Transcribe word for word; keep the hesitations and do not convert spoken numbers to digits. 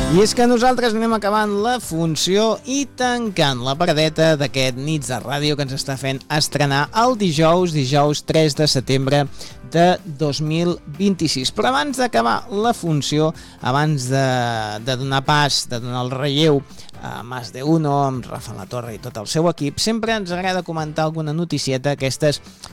I és que nosaltres anem acabant la funció i tancant la paradeta d'aquest Nits de Ràdio que ens està fent estrenar el dijous, dijous tres de setembre de dos mil vint-i-sis. Però abans d'acabar la funció, abans de, de donar pas, de donar el relleu a Más de Uno, amb Rafa La Torre i tot el seu equip, sempre ens agrada comentar alguna noticieta, aquestes